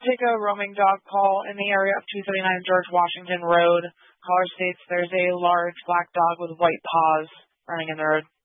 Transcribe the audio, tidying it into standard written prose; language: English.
take a roaming dog call in the area of 239 George Washington Road. Caller states there's a large black dog with white paws running in the road.